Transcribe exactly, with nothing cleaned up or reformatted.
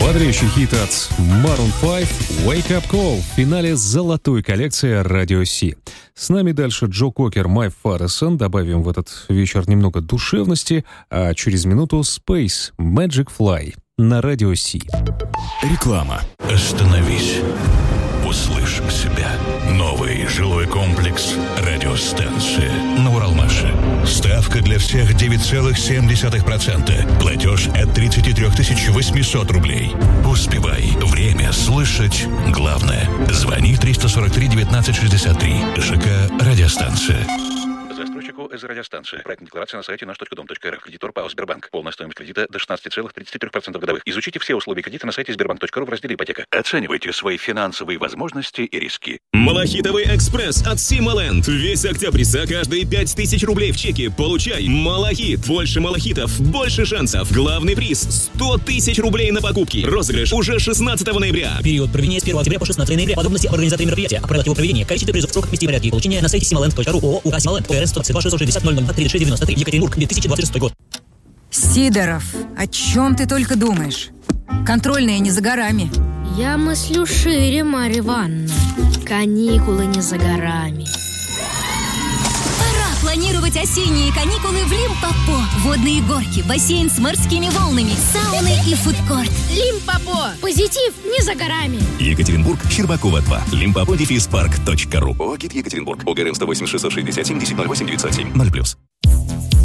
Бодрящий хит от Maroon пять «Wake Up Call» в финале золотой коллекции Radio C. С нами дальше Джо Кокер, My Father Son. Добавим в этот вечер немного душевности, а через минуту Space Magic Fly на Radio C. Реклама. Остановись. Услышь себя. Новый жилой комплекс радиостанции на Уралмаше. Ставка для всех девять целых семь десятых процента. Платеж от тридцать три тысячи восемьсот рублей. Успевай. Время слышать главное. Звони триста сорок три девятнадцать шестьдесят три. ЖК «Радиостанция». Застройщику из радиостанции. Проектная декларация на сайте наш точка дом точка эр эф. Кредитор ПАО «Сбербанк». Полная стоимость кредита до шестнадцать целых тридцать три сотых процента годовых. Изучите все условия кредита на сайте сбербанк точка ру в разделе «Ипотека». Оценивайте свои финансовые возможности и риски. Малахитовый экспресс от Симоленд. Весь октябрь за каждые пять тысяч рублей в чеке получай Малахит. Больше малахитов, больше шансов. Главный приз – сто тысяч рублей на покупки. Розыгрыш уже шестнадцатого ноября. Период проведения с первого октября по шестнадцатого ноября. Подробности об организаторе мероприятия. А правила его проведения, количество призов, срок вести порядки получения на сайте симоленд точка ру. ООО УК «Симоленд». ОРС сто двадцать два шестьсот шестьдесят ноль ноль тридцать шесть девяносто три. Екатеринбург, две тысячи двадцать шестой год. Сидоров, о чем ты только думаешь? Контрольные не за горами. Я мыслю шире, Марья Ивановна. Каникулы не за горами. Пора планировать осенние каникулы в Лимпопо. Водные горки, бассейн с морскими волнами, сауны и фудкорт. Лимпопо. Позитив не за горами. Екатеринбург, Щербакова два. Лимпопо дефис парк точка ру. ОГИТ Екатеринбург. ОГРН сто восемь шестьсот шестьдесят семь десять ноль восемь девятьсот семь. ноль плюс.